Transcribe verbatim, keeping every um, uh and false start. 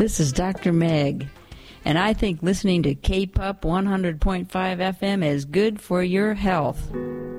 This is Doctor Meg, and I think listening to K P U P one hundred point five F M is good for your health.